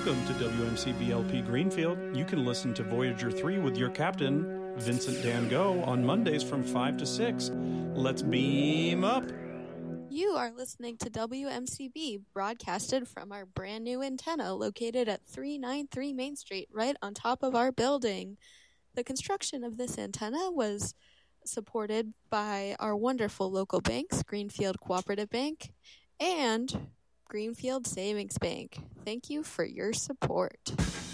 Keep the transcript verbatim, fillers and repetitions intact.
Welcome to W M C B L P Greenfield. You can listen to Voyager three with your captain, Vincent Dan Go, on Mondays from five to six. Let's beam up. You are listening to W M C B, broadcasted from our brand new antenna located at three ninety-three Main Street, right on top of our building. The construction of this antenna was supported by our wonderful local banks, Greenfield Cooperative Bank and Greenfield Savings Bank. Thank you for your support.